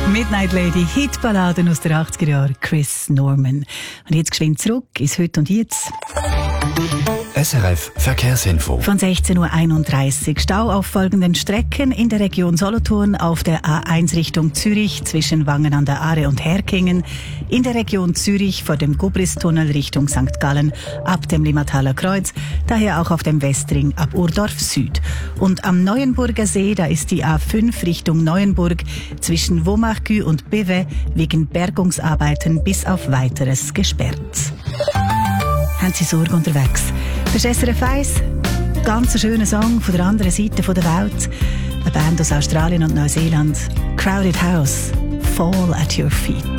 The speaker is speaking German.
Midnight Lady, Hitballaden aus den 80er Jahren, Chris Norman. Und jetzt geschwind zurück ins Heute und Jetzt. SRF Verkehrsinfo. Von 16.31 Uhr. Stau auf folgenden Strecken in der Region Solothurn auf der A1 Richtung Zürich zwischen Wangen an der Aare und Herkingen, in der Region Zürich vor dem Gubristunnel Richtung St. Gallen ab dem Limmataler Kreuz, daher auch auf dem Westring ab Urdorf Süd. Und am Neuenburger See, da ist die A5 Richtung Neuenburg zwischen Womachgü und Bewe wegen Bergungsarbeiten bis auf Weiteres gesperrt. Haben Sie Sorge unterwegs? Das ist SRF 1, ganz ein schöner Song von der anderen Seite der Welt. Eine Band aus Australien und Neuseeland, Crowded House, Fall at Your Feet.